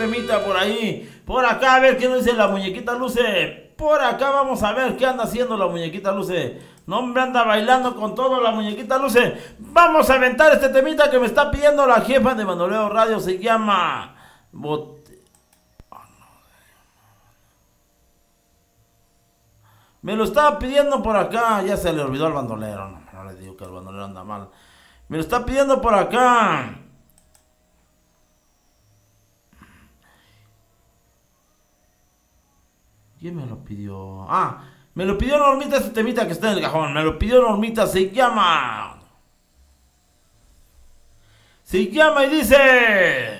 temita por ahí. Por acá, a ver qué nos dice la muñequita Luce. Por acá vamos a ver qué anda haciendo la muñequita Luce. No, hombre, anda bailando con todo la muñequita Luce. Vamos a aventar este temita que me está pidiendo la jefa de Bandolero Radio. Se llama... Me lo estaba pidiendo por acá. Ya se le olvidó al bandolero. No le digo que el bandolero anda mal. Me lo está pidiendo por acá. ¿Quién me lo pidió? Ah, me lo pidió Normita, este temita que está en el cajón. Me lo pidió Normita, se llama... Se llama y dice...